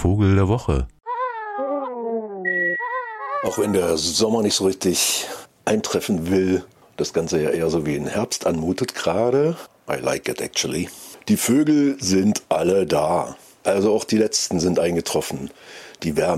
Vogel der Woche. Auch wenn der Sommer nicht so richtig eintreffen will, das Ganze ja eher so wie ein Herbst anmutet gerade. I like it actually. Die Vögel sind alle da. Also auch die letzten sind eingetroffen. Die Wärme